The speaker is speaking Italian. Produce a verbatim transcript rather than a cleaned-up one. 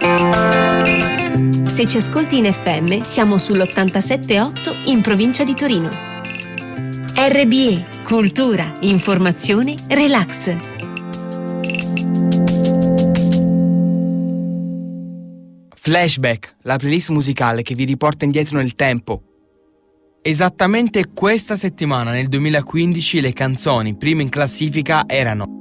Se ci ascolti in F M, siamo sull'ottantasette virgola otto in provincia di Torino. R B E, cultura, informazione, relax. Flashback, la playlist musicale che vi riporta indietro nel tempo. Esattamente questa settimana, nel duemilaquindici, le canzoni prime in classifica erano